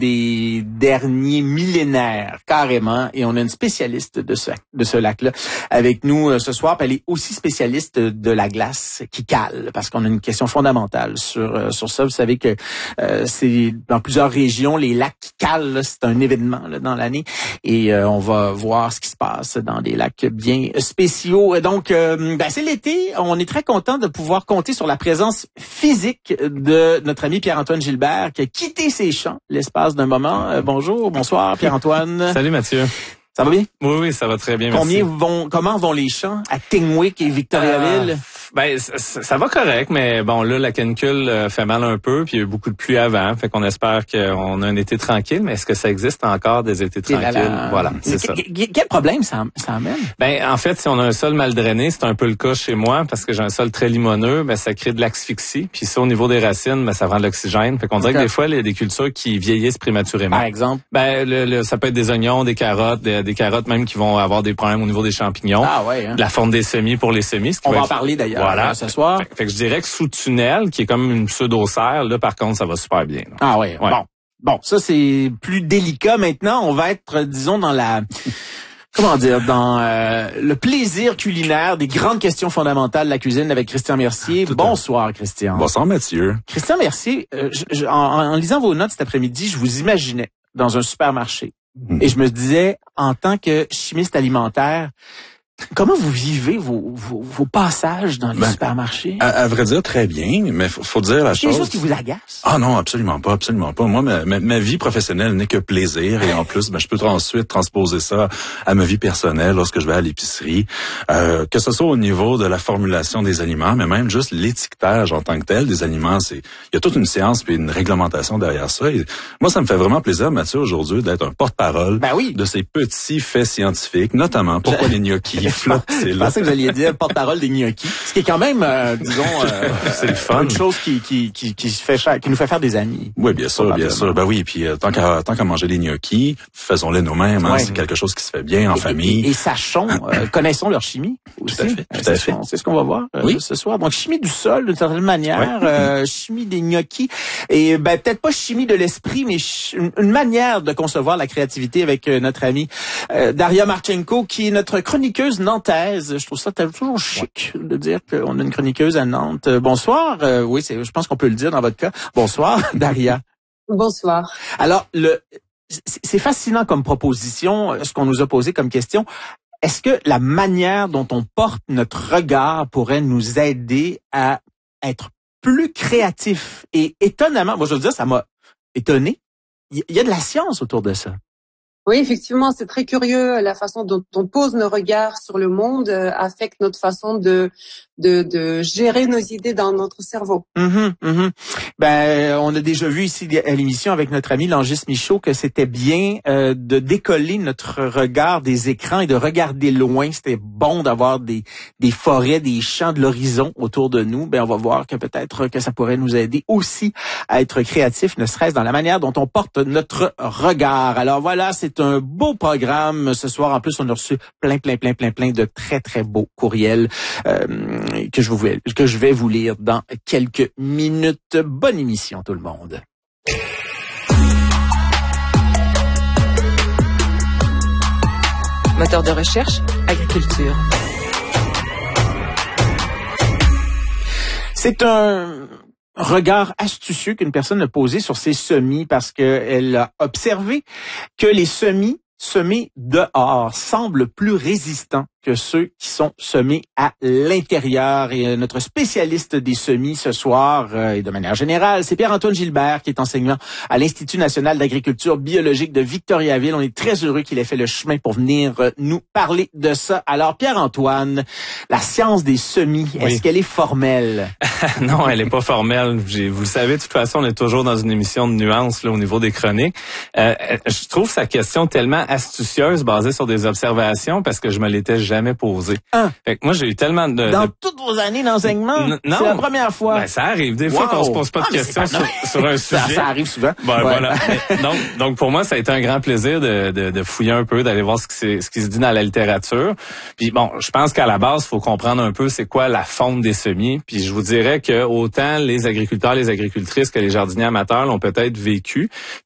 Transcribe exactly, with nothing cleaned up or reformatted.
des derniers millénaires, carrément. Et on a une spécialiste de ce, de ce lac-là avec nous euh, ce soir. Puis elle est aussi spécialiste de la glace qui cale, parce qu'on a une question fondamentale sur euh, sur ça. Vous savez que euh, c'est dans plusieurs régions, les lacs qui calent, là, c'est un événement là, dans l'année. Et euh, on va voir ce qui se passe dans des lacs bien spéciaux. Donc, euh, ben, c'est l'été. On est très content de pouvoir compter sur la présence physique de notre ami Pierre-Antoine Gilbert, qui a quitté ses champs l'espace d'un moment. Euh, bonjour, bonsoir Pierre-Antoine. Salut Mathieu. Ça va bien? Oui, oui, ça va très bien, merci. Combien vont, comment vont les champs à Tingwick et Victoriaville? Euh, ben, ça, ça va correct, mais bon, là, la canicule euh, fait mal un peu, puis il y a eu beaucoup de pluie avant, fait qu'on espère qu'on a un été tranquille, mais est-ce que ça existe encore des étés tranquilles? Là, là. Voilà, c'est ça. Quel problème ça, ça amène? Ben, en fait, si on a un sol mal drainé, c'est un peu le cas chez moi, parce que j'ai un sol très limoneux, ben, ça crée de l'asphyxie, puis ça, au niveau des racines, ben, ça prend de l'oxygène. Fait qu'on dirait okay. que des fois, il y a des cultures qui vieillissent prématurément. Par exemple? Ben, le, le, ça peut être des oignons, des carottes, des, des carottes même qui vont avoir des problèmes au niveau des champignons. Ah ouais, hein? De la forme des semis pour les semis. On va en parler d'ailleurs voilà. ce soir. Fait, fait que je dirais que sous tunnel, qui est comme une pseudo-serre, là, par contre, ça va super bien. Là. Ah ouais, ouais. Bon. Bon, ça c'est plus délicat maintenant. On va être, disons, dans la... Comment dire, dans euh, le plaisir culinaire des grandes questions fondamentales de la cuisine avec Christian Mercier. Tout Bonsoir, à... Christian. Bonsoir, Mathieu. Christian Mercier, euh, je, je, en, en lisant vos notes cet après-midi, je vous imaginais dans un supermarché. Mmh. Et je me disais, en tant que chimiste alimentaire, comment vous vivez vos, vos, vos passages dans les ben, supermarchés? À, à vrai dire, très bien, mais faut, faut dire la chose... chose... des choses qui vous agacent? Ah non, absolument pas, absolument pas. Moi, ma, ma, ma vie professionnelle n'est que plaisir et en plus, ben, je peux ensuite transposer ça à ma vie personnelle lorsque je vais à l'épicerie. Euh, que ce soit au niveau de la formulation des aliments, mais même juste l'étiquetage en tant que tel des aliments, c'est il y a toute une science puis une réglementation derrière ça. Et moi, ça me fait vraiment plaisir, Mathieu, aujourd'hui, d'être un porte-parole ben oui. de ces petits faits scientifiques, notamment pourquoi je... les gnocchis flottent. Je pensais que vous alliez dire porte-parole des gnocchis, ce qui est quand même, euh, disons, euh, c'est le fun. Une chose qui qui qui qui fait qui nous fait faire des amis. Oui, bien sûr, bien sûr. Ben oui, puis euh, tant qu'à tant qu'à manger des gnocchis, faisons-les nous-mêmes. Hein, ouais. C'est quelque chose qui se fait bien en et, famille. Et, et sachons, euh, connaissons leur chimie aussi. Tout à fait. Tout c'est à ce fait. C'est ce qu'on va voir euh, oui. ce soir. Donc chimie du sol d'une certaine manière, ouais. euh, chimie des gnocchis et ben peut-être pas chimie de l'esprit, mais ch- une, une manière de concevoir la créativité avec euh, notre amie euh, Daria Marchenko, qui est notre chroniqueuse nantaise. Je trouve ça toujours chic de dire qu'on a une chroniqueuse à Nantes. Bonsoir. Euh, oui, c'est, je pense qu'on peut le dire dans votre cas. Bonsoir, Daria. Bonsoir. Alors, le, c'est fascinant comme proposition, ce qu'on nous a posé comme question. Est-ce que la manière dont on porte notre regard pourrait nous aider à être plus créatifs? Et étonnamment, moi je veux dire, ça m'a étonné. Il y a de la science autour de ça. Oui, effectivement, c'est très curieux. La façon dont on pose nos regards sur le monde euh, affecte notre façon de, de de gérer nos idées dans notre cerveau. Mm-hmm, mm-hmm. Ben, on a déjà vu ici à l'émission avec notre ami Langis Michaud que c'était bien euh, de décoller notre regard des écrans et de regarder loin. C'était bon d'avoir des des forêts, des champs de l'horizon autour de nous. Ben, on va voir que peut-être que ça pourrait nous aider aussi à être créatifs, ne serait-ce dans la manière dont on porte notre regard. Alors voilà, c'est C'est un beau programme ce soir. En plus, on a reçu plein, plein, plein, plein, plein de très, très beaux courriels euh, que je vais, que je vais vous lire dans quelques minutes. Bonne émission, tout le monde. Moteur de recherche, agriculture. C'est un regard astucieux qu'une personne a posé sur ses semis parce qu'elle a observé que les semis semés dehors semblent plus résistants que ceux qui sont semés à l'intérieur. Et euh, notre spécialiste des semis ce soir, euh, et de manière générale, c'est Pierre-Antoine Gilbert, qui est enseignant à l'Institut national d'agriculture biologique de Victoriaville. On est très heureux qu'il ait fait le chemin pour venir euh, nous parler de ça. Alors, Pierre-Antoine, la science des semis, oui. Est-ce qu'elle est formelle? Non, elle est pas formelle. J'ai, vous le savez, de toute façon, on est toujours dans une émission de nuances là, au niveau des chroniques. Euh, je trouve sa question tellement astucieuse, basée sur des observations, parce que je me l'étais jamais posé. Hein? Fait que moi, j'ai eu tellement de... Dans de... toutes vos années d'enseignement, N- non. c'est la première fois. Ben, ça arrive. Des fois wow. qu'on se pose pas de ah, questions pas... sur, sur un ça, sujet. Ça arrive souvent. Ben, ouais. voilà. donc, donc, pour moi, ça a été un grand plaisir de, de, de fouiller un peu, d'aller voir ce qui, ce qui se dit dans la littérature. Puis bon, je pense qu'à la base, il faut comprendre un peu c'est quoi la faune des semis. Puis je vous dirais que autant les agriculteurs, les agricultrices que les jardiniers amateurs l'ont peut-être vécu.